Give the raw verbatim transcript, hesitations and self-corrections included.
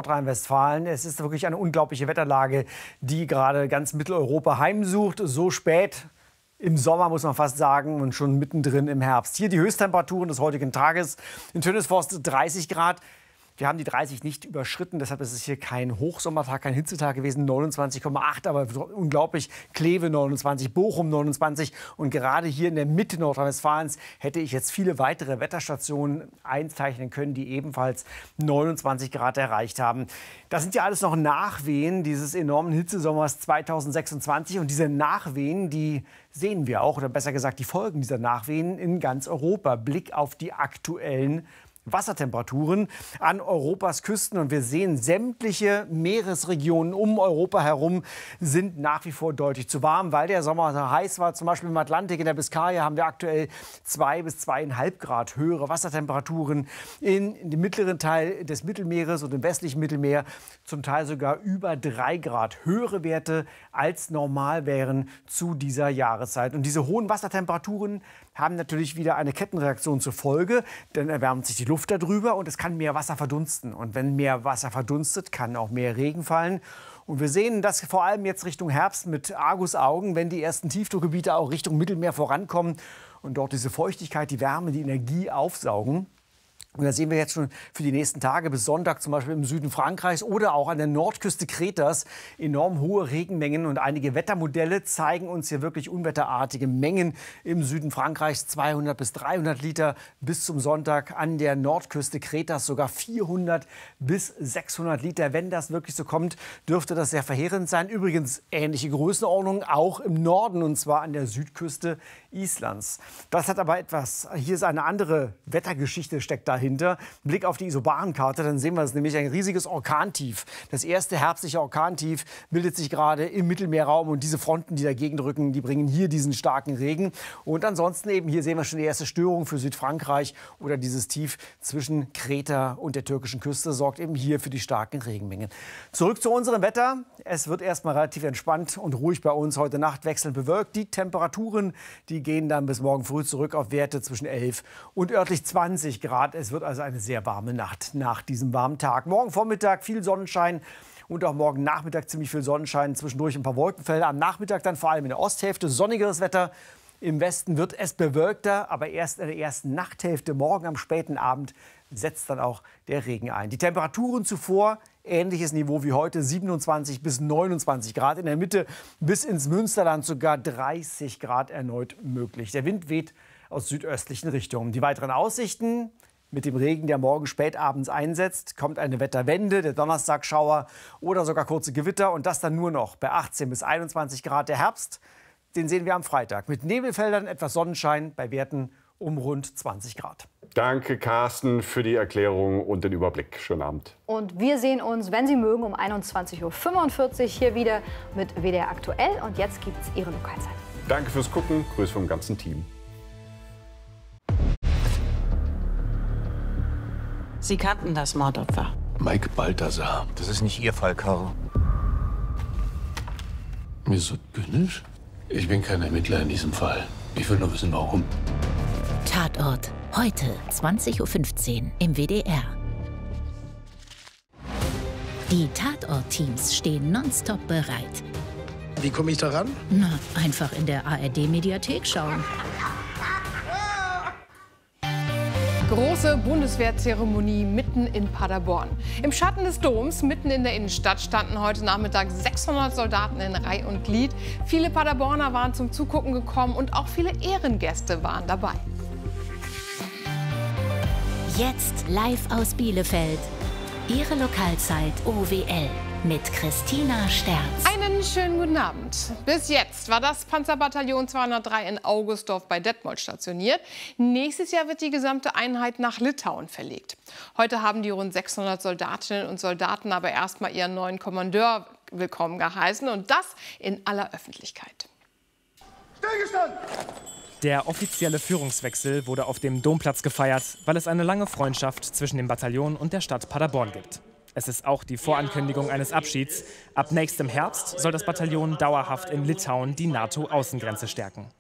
Nordrhein-Westfalen. Es ist wirklich eine unglaubliche Wetterlage, die gerade ganz Mitteleuropa heimsucht. So spät im Sommer, muss man fast sagen, und schon mittendrin im Herbst. Hier die Höchsttemperaturen des heutigen Tages. In Tönisforst dreißig Grad. Wir haben die dreißig nicht überschritten, deshalb ist es hier kein Hochsommertag, kein Hitzetag gewesen. neunundzwanzig Komma acht, aber unglaublich. Kleve neunundzwanzig, Bochum neunundzwanzig. Und gerade hier in der Mitte Nordrhein-Westfalens hätte ich jetzt viele weitere Wetterstationen einzeichnen können, die ebenfalls neunundzwanzig Grad erreicht haben. Das sind ja alles noch Nachwehen dieses enormen Hitzesommers zweitausendsechsundzwanzig. Und diese Nachwehen, die sehen wir auch, oder besser gesagt die Folgen dieser Nachwehen in ganz Europa. Blick auf die aktuellen Wassertemperaturen an Europas Küsten. Und wir sehen, sämtliche Meeresregionen um Europa herum sind nach wie vor deutlich zu warm, weil der Sommer so heiß war. Zum Beispiel im Atlantik, in der Biskaya haben wir aktuell zwei bis zweieinhalb Grad höhere Wassertemperaturen. In dem mittleren Teil des Mittelmeeres und im westlichen Mittelmeer zum Teil sogar über drei Grad höhere Werte als normal wären zu dieser Jahreszeit. Und diese hohen Wassertemperaturen haben natürlich wieder eine Kettenreaktion zur Folge, dann erwärmt sich die Luft darüber und es kann mehr Wasser verdunsten. Und wenn mehr Wasser verdunstet, kann auch mehr Regen fallen. Und wir sehen das vor allem jetzt Richtung Herbst mit Argusaugen, wenn die ersten Tiefdruckgebiete auch Richtung Mittelmeer vorankommen und dort diese Feuchtigkeit, die Wärme, die Energie aufsaugen. Und da sehen wir jetzt schon für die nächsten Tage bis Sonntag zum Beispiel im Süden Frankreichs oder auch an der Nordküste Kretas enorm hohe Regenmengen. Und einige Wettermodelle zeigen uns hier wirklich unwetterartige Mengen im Süden Frankreichs. zweihundert bis dreihundert Liter bis zum Sonntag, an der Nordküste Kretas sogar vierhundert bis sechshundert Liter. Wenn das wirklich so kommt, dürfte das sehr verheerend sein. Übrigens ähnliche Größenordnung auch im Norden, und zwar an der Südküste Islands. Das hat aber etwas, hier ist eine andere Wettergeschichte, steckt dahinter. Blick auf die Isobarenkarte, dann sehen wir es nämlich ein riesiges Orkantief. Das erste herbstliche Orkantief bildet sich gerade im Mittelmeerraum und diese Fronten, die dagegen drücken, die bringen hier diesen starken Regen. Und ansonsten eben, hier sehen wir schon die erste Störung für Südfrankreich oder dieses Tief zwischen Kreta und der türkischen Küste sorgt eben hier für die starken Regenmengen. Zurück zu unserem Wetter. Es wird erstmal relativ entspannt und ruhig bei uns. Heute Nacht wechselnd bewölkt. Die Temperaturen, die gehen dann bis morgen früh zurück auf Werte zwischen elf und örtlich zwanzig Grad. Es wird also eine sehr warme Nacht nach diesem warmen Tag. Morgen Vormittag viel Sonnenschein und auch morgen Nachmittag ziemlich viel Sonnenschein. Zwischendurch ein paar Wolkenfelder. Am Nachmittag dann vor allem in der Osthälfte sonnigeres Wetter. Im Westen wird es bewölkter, aber erst in der ersten Nachthälfte, morgen am späten Abend, setzt dann auch der Regen ein. Die Temperaturen zuvor, ähnliches Niveau wie heute, siebenundzwanzig bis neunundzwanzig Grad. In der Mitte bis ins Münsterland sogar dreißig Grad erneut möglich. Der Wind weht aus südöstlichen Richtungen. Die weiteren Aussichten: mit dem Regen, der morgen spätabends einsetzt, kommt eine Wetterwende, der Donnerstagschauer oder sogar kurze Gewitter. Und das dann nur noch bei achtzehn bis einundzwanzig Grad. Der Herbst, den sehen wir am Freitag. Mit Nebelfeldern, etwas Sonnenschein bei Werten um rund zwanzig Grad. Danke, Carsten, für die Erklärung und den Überblick. Schönen Abend. Und wir sehen uns, wenn Sie mögen, um einundzwanzig Uhr fünfundvierzig hier wieder mit W D R Aktuell. Und jetzt gibt es Ihre Lokalzeit. Danke fürs Gucken. Grüße vom ganzen Team. Sie kannten das Mordopfer. Mike Balthasar. Das ist nicht Ihr Fall, Caro. Wieso zynisch? Ich bin kein Ermittler in diesem Fall. Ich will nur wissen, warum. Tatort. Heute zwanzig Uhr fünfzehn im W D R. Die Tatort-Teams stehen nonstop bereit. Wie komme ich da ran? Na, einfach in der A R D-Mediathek schauen. Große Bundeswehrzeremonie mitten in Paderborn. Im Schatten des Doms, mitten in der Innenstadt, standen heute Nachmittag sechshundert Soldaten in Reih und Glied. Viele Paderborner waren zum Zugucken gekommen und auch viele Ehrengäste waren dabei. Jetzt live aus Bielefeld. Ihre Lokalzeit O W L mit Christina Sterz. Einen schönen guten Abend. Bis jetzt war das Panzerbataillon zweihundertdrei in Augustdorf bei Detmold stationiert. Nächstes Jahr wird die gesamte Einheit nach Litauen verlegt. Heute haben die rund sechshundert Soldatinnen und Soldaten aber erstmal ihren neuen Kommandeur willkommen geheißen, und das in aller Öffentlichkeit. Stillgestanden! Der offizielle Führungswechsel wurde auf dem Domplatz gefeiert, weil es eine lange Freundschaft zwischen dem Bataillon und der Stadt Paderborn gibt. Es ist auch die Vorankündigung eines Abschieds. Ab nächstem Herbst soll das Bataillon dauerhaft in Litauen die NATO-Außengrenze stärken.